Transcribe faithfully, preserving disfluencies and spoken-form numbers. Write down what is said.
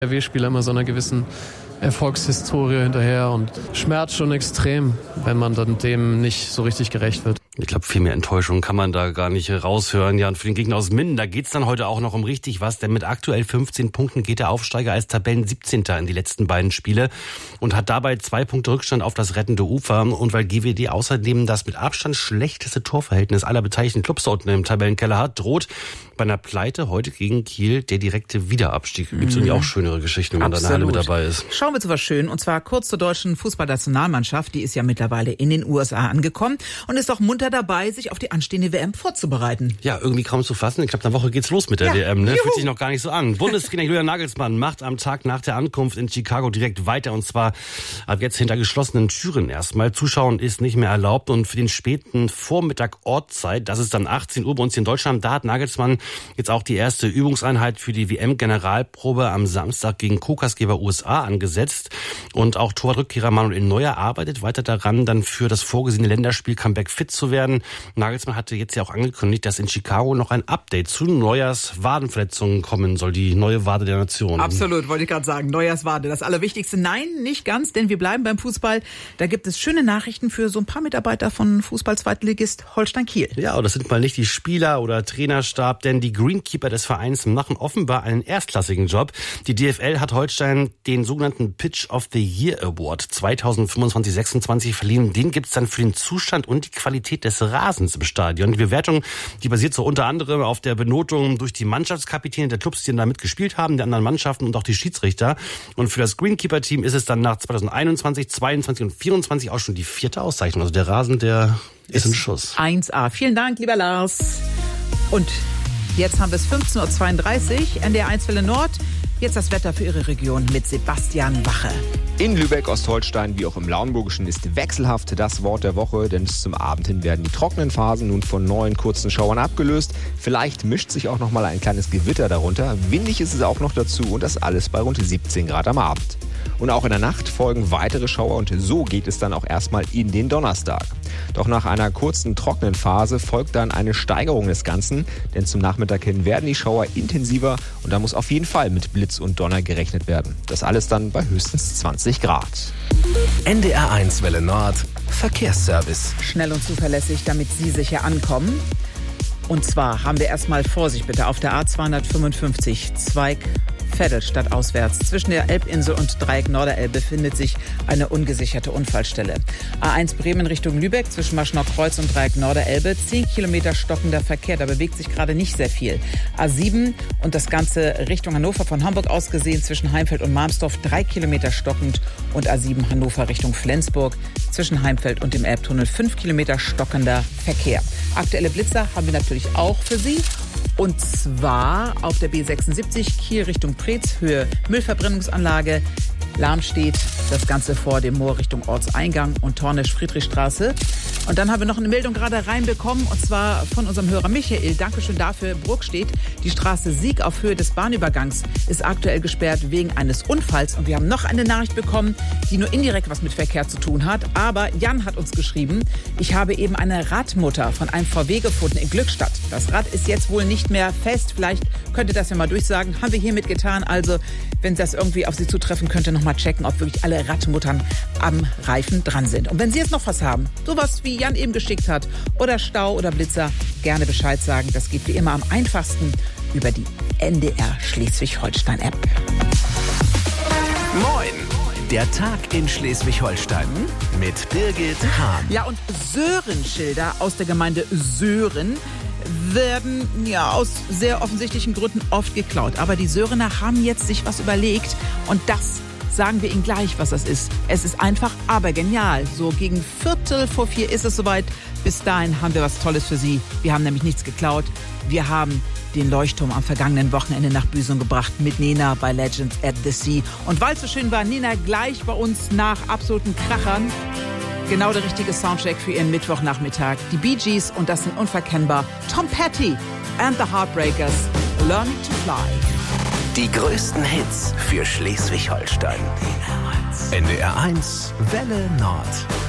R W-Spieler immer so einer gewissen Erfolgshistorie hinterher und schmerzt schon extrem, wenn man dann dem nicht so richtig gerecht wird. Ich glaube, viel mehr Enttäuschung kann man da gar nicht raushören. Ja, und für den Gegner aus Minden, da geht's dann heute auch noch um richtig was, denn mit aktuell fünfzehn Punkten geht der Aufsteiger als Tabellen-siebzehnter in die letzten beiden Spiele und hat dabei zwei Punkte Rückstand auf das rettende Ufer. Und weil G W D außerdem das mit Abstand schlechteste Torverhältnis aller beteiligten Clubs dort im Tabellenkeller hat, droht bei einer Pleite heute gegen Kiel der direkte Wiederabstieg. Gibt's irgendwie auch schönere Geschichten, wenn man Absolut. da in der Halle mit dabei ist. Schauen wir zu was Schönem, und zwar kurz zur deutschen Fußballnationalmannschaft. Die ist ja mittlerweile in den U S A angekommen und ist auch munter dabei, sich auf die anstehende W M vorzubereiten. Ja, irgendwie kaum zu fassen. Ich glaube, eine Woche geht's los mit der ja, W M. Ne? Fühlt sich noch gar nicht so an. Bundestrainer Julian Nagelsmann macht am Tag nach der Ankunft in Chicago direkt weiter, und zwar ab jetzt hinter geschlossenen Türen erstmal. Zuschauen ist nicht mehr erlaubt, und für den späten Vormittag Ortszeit, das ist dann achtzehn Uhr bei uns in Deutschland, da hat Nagelsmann jetzt auch die erste Übungseinheit für die W M-Generalprobe am Samstag gegen Co-Gastgeber U S A angesetzt. Und auch Torwartrückkehrer Manuel Neuer arbeitet weiter daran, dann für das vorgesehene Länderspiel-Comeback fit zu werden. Nagelsmann hatte jetzt ja auch angekündigt, dass in Chicago noch ein Update zu Neuers Wadenverletzungen kommen soll, die neue Wade der Nation. Absolut, wollte ich gerade sagen. Neuers Wade, das Allerwichtigste. Nein, nicht ganz, denn wir bleiben beim Fußball. Da gibt es schöne Nachrichten für so ein paar Mitarbeiter von Fußball-Zweitligist Holstein Kiel. Ja, und das sind mal nicht die Spieler oder Trainerstab, denn die Greenkeeper des Vereins machen offenbar einen erstklassigen Job. Die D F L hat Holstein den sogenannten Pitch of the Year Award zweitausendfünfundzwanzig sechsundzwanzig verliehen. Den gibt's dann für den Zustand und die Qualität des Rasens im Stadion. Die Bewertung, die basiert so unter anderem auf der Benotung durch die Mannschaftskapitäne der Clubs, die da mitgespielt haben, der anderen Mannschaften und auch die Schiedsrichter. Und für das Greenkeeper-Team ist es dann nach zweitausendeinundzwanzig, zweiundzwanzig und vierundzwanzig auch schon die vierte Auszeichnung. Also der Rasen, der ist in Schuss. eins A. Vielen Dank, lieber Lars. Und jetzt haben wir es fünfzehn Uhr zweiunddreißig, N D R eins Welle Nord. Jetzt das Wetter für Ihre Region mit Sebastian Wache. In Lübeck, Ostholstein wie auch im Lauenburgischen ist wechselhaft das Wort der Woche, denn zum Abend hin werden die trockenen Phasen nun von neuen kurzen Schauern abgelöst. Vielleicht mischt sich auch noch mal ein kleines Gewitter darunter. Windig ist es auch noch dazu, und das alles bei rund siebzehn Grad am Abend. Und auch in der Nacht folgen weitere Schauer, und so geht es dann auch erstmal in den Donnerstag. Doch nach einer kurzen trockenen Phase folgt dann eine Steigerung des Ganzen, denn zum Nachmittag hin werden die Schauer intensiver und da muss auf jeden Fall mit Blitz und Donner gerechnet werden. Das alles dann bei höchstens zwanzig Grad. N D R eins Welle Nord, Verkehrsservice. Schnell und zuverlässig, damit Sie sicher ankommen. Und zwar haben wir erstmal Vorsicht bitte auf der A zweihundertfünfundfünfzig Zweig Vettelstadt auswärts. Zwischen der Elbinsel und Dreieck Norderelbe befindet sich eine ungesicherte Unfallstelle. A eins Bremen Richtung Lübeck zwischen Maschenau Kreuz und Dreieck Norderelbe. zehn Kilometer stockender Verkehr, da bewegt sich gerade nicht sehr viel. A sieben und das Ganze Richtung Hannover von Hamburg aus gesehen zwischen Heimfeld und Marmsdorf. drei Kilometer stockend. Und A sieben Hannover Richtung Flensburg zwischen Heimfeld und dem Elbtunnel. fünf Kilometer stockender Verkehr. Aktuelle Blitzer haben wir natürlich auch für Sie. Und zwar auf der B sechsundsiebzig Kiel Richtung Preetz, Höhe Müllverbrennungsanlage. Lärm steht, das Ganze vor dem Moor Richtung Ortseingang und Tornisch-Friedrichstraße. Und dann haben wir noch eine Meldung gerade reinbekommen, und zwar von unserem Hörer Michael. Dankeschön dafür. Bruckstedt, die Straße Sieg auf Höhe des Bahnübergangs ist aktuell gesperrt wegen eines Unfalls. Und wir haben noch eine Nachricht bekommen, die nur indirekt was mit Verkehr zu tun hat. Aber Jan hat uns geschrieben, ich habe eben eine Radmutter von einem V W gefunden in Glückstadt. Das Rad ist jetzt wohl nicht mehr fest. Vielleicht könnt ihr das ja mal durchsagen. Haben wir hiermit getan. Also, wenn das irgendwie auf Sie zutreffen könnte, noch mal checken, ob wirklich alle Radmuttern am Reifen dran sind. Und wenn Sie jetzt noch was haben, sowas wie Jan eben geschickt hat, oder Stau oder Blitzer, gerne Bescheid sagen. Das geht wie immer am einfachsten über die N D R Schleswig-Holstein-App. Moin! Der Tag in Schleswig-Holstein mit Birgit Hahn. Ja, und Sörenschilder aus der Gemeinde Sören werden ja aus sehr offensichtlichen Gründen oft geklaut. Aber die Sörener haben jetzt sich was überlegt, und das sagen wir Ihnen gleich, was das ist. Es ist einfach, aber genial. So gegen Viertel vor vier ist es soweit. Bis dahin haben wir was Tolles für Sie. Wir haben nämlich nichts geklaut. Wir haben den Leuchtturm am vergangenen Wochenende nach Büsum gebracht mit Nena bei Legends at the Sea. Und weil es so schön war, Nena gleich bei uns nach absoluten Krachern. Genau der richtige Soundcheck für Ihren Mittwochnachmittag. Die Bee Gees, und das sind unverkennbar Tom Petty and the Heartbreakers. Learn to Fly. Die größten Hits für Schleswig-Holstein. N D R eins Welle Nord.